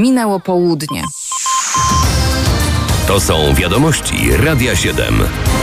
Minęło południe. To są wiadomości Radia 7.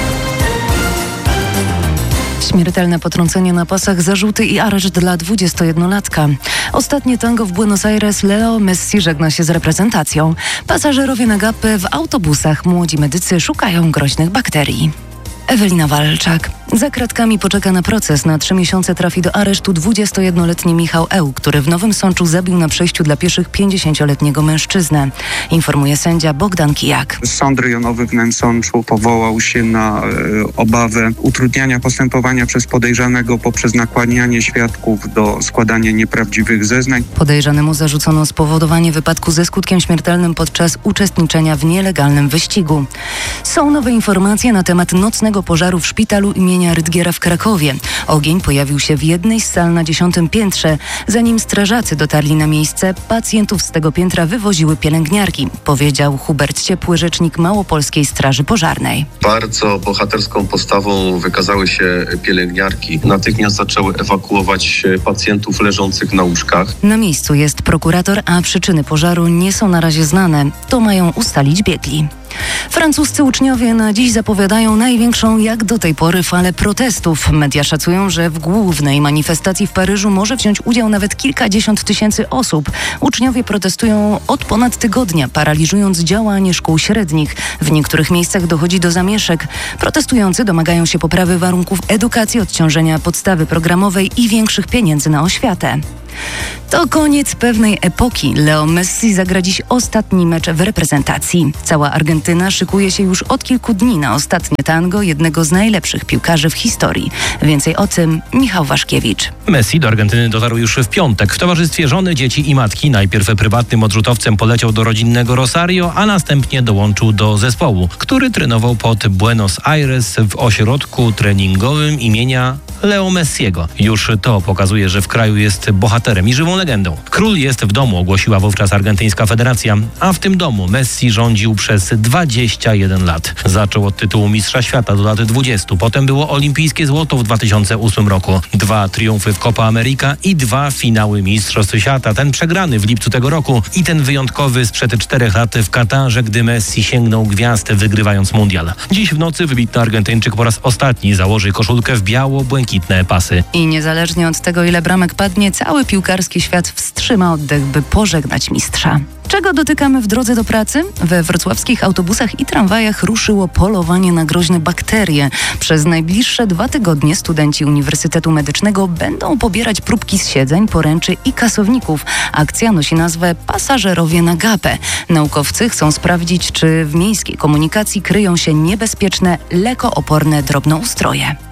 Śmiertelne potrącenie na pasach, zarzuty i areszt dla 21-latka. Ostatnie tango w Buenos Aires. Leo Messi żegna się z reprezentacją. Pasażerowie na gapę w autobusach. Młodzi medycy szukają groźnych bakterii. Ewelina Walczak. Za kratkami poczeka na proces. Na 3 miesiące trafi do aresztu 21-letni Michał Eł, który w Nowym Sączu zabił na przejściu dla pieszych 50-letniego mężczyznę. Informuje sędzia Bogdan Kijak. Sąd rejonowy w Nowym Sączu powołał się na obawę utrudniania postępowania przez podejrzanego poprzez nakłanianie świadków do składania nieprawdziwych zeznań. Podejrzanemu zarzucono spowodowanie wypadku ze skutkiem śmiertelnym podczas uczestniczenia w nielegalnym wyścigu. Są nowe informacje na temat nocnego pożaru w szpitalu imienia Rydgiera w Krakowie. Ogień pojawił się w jednej z sal na 10. piętrze. Zanim strażacy dotarli na miejsce, pacjentów z tego piętra wywoziły pielęgniarki, powiedział Hubert Ciepły, rzecznik Małopolskiej Straży Pożarnej. Bardzo bohaterską postawą wykazały się pielęgniarki. Natychmiast zaczęły ewakuować pacjentów leżących na łóżkach. Na miejscu jest prokurator, a przyczyny pożaru nie są na razie znane. To mają ustalić biegli. Francuscy uczniowie na dziś zapowiadają największą jak do tej pory falę protestów. Media szacują, że w głównej manifestacji w Paryżu może wziąć udział nawet kilkadziesiąt tysięcy osób. Uczniowie protestują od ponad tygodnia, paraliżując działanie szkół średnich. W niektórych miejscach dochodzi do zamieszek. Protestujący domagają się poprawy warunków edukacji, odciążenia podstawy programowej i większych pieniędzy na oświatę. To koniec pewnej epoki. Leo Messi zagra dziś ostatni mecz w reprezentacji. Cała Argentyna szykuje się już od kilku dni na ostatnie tango jednego z najlepszych piłkarzy w historii. Więcej o tym Michał Waszkiewicz. Messi do Argentyny dotarł już w piątek. W towarzystwie żony, dzieci i matki. Najpierw prywatnym odrzutowcem poleciał do rodzinnego Rosario, a następnie dołączył do zespołu, który trenował pod Buenos Aires w ośrodku treningowym imienia Leo Messiego. Już to pokazuje, że w kraju jest bohaterem i żywą legendą. Król jest w domu, ogłosiła wówczas argentyńska federacja, a w tym domu Messi rządził przez 21 lat. Zaczął od tytułu mistrza świata do lat 20. Potem było olimpijskie złoto w 2008 roku. 2 triumfy w Copa America i 2 finały mistrzostw świata. Ten przegrany w lipcu tego roku i ten wyjątkowy sprzed 4 lat w Katarze, gdy Messi sięgnął gwiazd, wygrywając mundial. Dziś w nocy wybitny Argentyńczyk po raz ostatni założy koszulkę w biało-błękitne pasy. I niezależnie od tego, ile bramek padnie, cały piłkarski świat wstrzyma oddech, by pożegnać mistrza. Czego dotykamy w drodze do pracy? We wrocławskich autobusach i tramwajach ruszyło polowanie na groźne bakterie. Przez najbliższe 2 tygodnie studenci Uniwersytetu Medycznego będą pobierać próbki z siedzeń, poręczy i kasowników. Akcja nosi nazwę Pasażerowie na gapę. Naukowcy chcą sprawdzić, czy w miejskiej komunikacji kryją się niebezpieczne, lekooporne drobnoustroje.